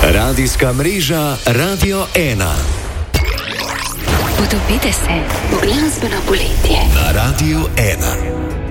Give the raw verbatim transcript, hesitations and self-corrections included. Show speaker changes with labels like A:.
A: Radijska mreža Radio ena.
B: Utopite se v glasbeno poletje.
A: Na Radio ena.